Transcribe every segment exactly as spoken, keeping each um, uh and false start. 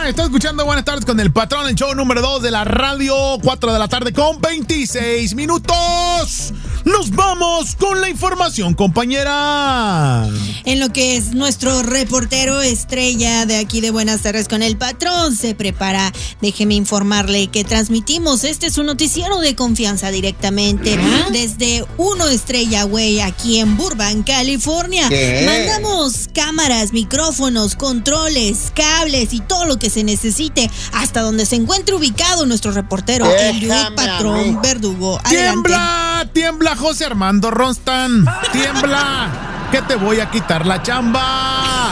Está escuchando Buenas Tardes con el Patrón, el show número dos de la radio, cuatro de la tarde con veintiséis minutos. Nos vamos con la información, compañera. En lo que es nuestro reportero estrella de aquí de Buenas Tardes con el Patrón se prepara. Déjeme informarle que transmitimos este es un noticiero de confianza directamente ¿Eh? desde Uno Estrella Way aquí en Burbank, California. ¿Qué? Mandamos cámaras, micrófonos, controles, cables y todo lo que se necesite hasta donde se encuentre ubicado nuestro reportero, el Patrón Verdugo. Adelante. ¡Tiembla! ¡Tiembla, José Armando Ronstan! ¡Tiembla! ¡Que te voy a quitar la chamba!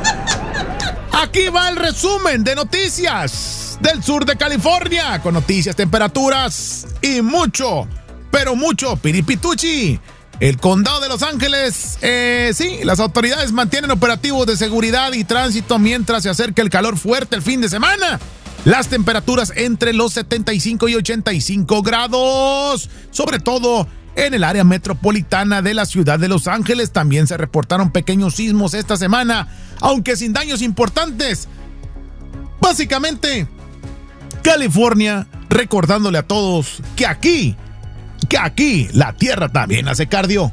Aquí va el resumen de noticias del sur de California, con noticias, temperaturas y mucho, pero mucho piripituchi. El condado de Los Ángeles, eh, sí, las autoridades mantienen operativos de seguridad y tránsito mientras se acerca el calor fuerte el fin de semana. Las temperaturas entre los setenta y cinco y ochenta y cinco grados, sobre todo en el área metropolitana de la ciudad de Los Ángeles. También se reportaron pequeños sismos esta semana, aunque sin daños importantes. Básicamente, California recordándole a todos que aquí, que aquí la tierra también hace cardio.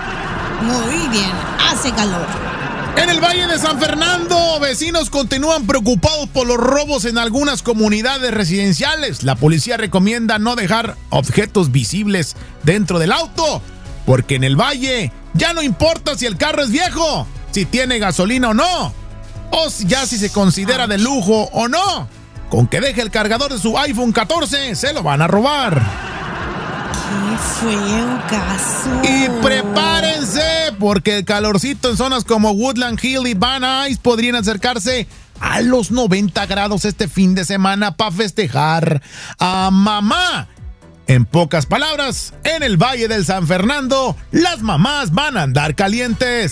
Muy bien, hace calor. En el Valle de San Fernando, vecinos continúan preocupados por los robos en algunas comunidades residenciales. La policía recomienda no dejar objetos visibles dentro del auto, porque en el valle ya no importa si el carro es viejo, si tiene gasolina o no, o ya si se considera de lujo o no. Con que deje el cargador de su iPhone catorce, se lo van a robar. ¡Qué feo caso! Y prepárense, porque el calorcito en zonas como Woodland Hill y Van Nuys podrían acercarse a los noventa grados este fin de semana para festejar a mamá. En pocas palabras, en el Valle del San Fernando, las mamás van a andar calientes.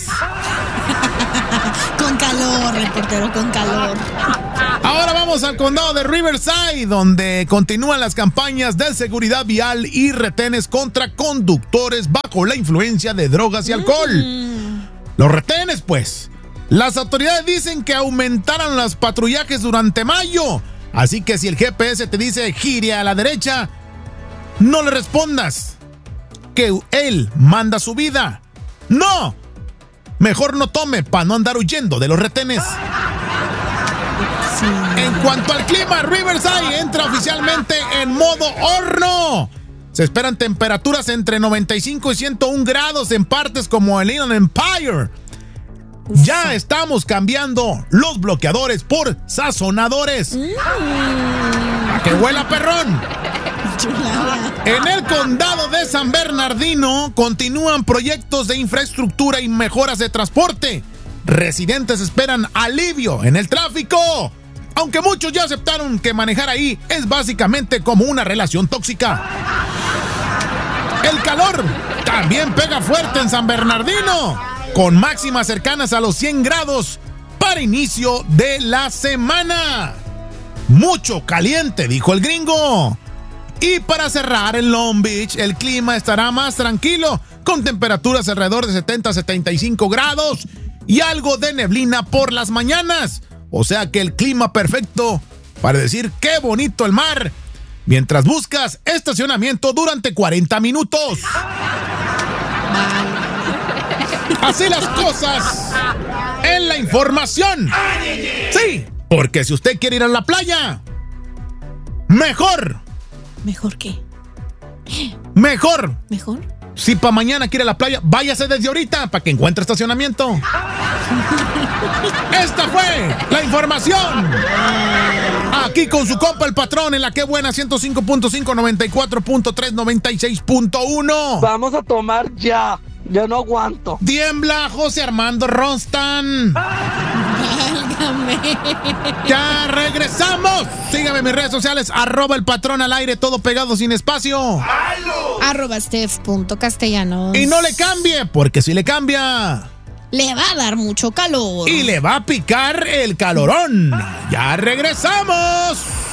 Con calor, reportero, con calor. Ahora vamos al condado de Riverside, donde continúan las campañas de seguridad vial y retenes contra conductores bajo la influencia de drogas y alcohol. Mm. Los retenes, pues. Las autoridades dicen que aumentaron los patrullajes durante mayo. Así que si el G P S te dice gire a la derecha, no le respondas que él manda su vida. ¡No! Mejor no tome para no andar huyendo de los retenes. Sí. En cuanto al clima, Riverside entra oficialmente en modo horno. Se esperan temperaturas entre noventa y cinco y ciento uno grados en partes como el Inland Empire. Uf. Ya estamos cambiando los bloqueadores por sazonadores. Mm. ¡A que huela, perrón! En el condado de San Bernardino continúan proyectos de infraestructura y mejoras de transporte. Residentes esperan alivio en el tráfico, aunque muchos ya aceptaron que manejar ahí es básicamente como una relación tóxica. El calor también pega fuerte en San Bernardino, con máximas cercanas a los cien grados para inicio de la semana. Mucho caliente, dijo el gringo. Y para cerrar en Long Beach, el clima estará más tranquilo, con temperaturas alrededor de setenta a setenta y cinco grados y algo de neblina por las mañanas. O sea que el clima perfecto para decir qué bonito el mar, mientras buscas estacionamiento durante cuarenta minutos. Así las cosas en la información. Sí, porque si usted quiere ir a la playa, mejor. ¿Mejor qué? Mejor. ¿Mejor? Si para mañana quiere ir a la playa, váyase desde ahorita para que encuentre estacionamiento. Esta fue la información. Aquí con su compa el Patrón en la que buena ciento cinco punto cinco, noventa y cuatro punto tres, noventa y seis punto uno. Vamos a tomar ya. Yo no aguanto. Tiembla, José Armando Ronstan. Ya regresamos. Sígame en mis redes sociales, arroba el Patrón al aire, todo pegado sin espacio. Arroba Steph punto castellanos. Y no le cambie, porque si le cambia, le va a dar mucho calor. Y le va a picar el calorón. Ya regresamos.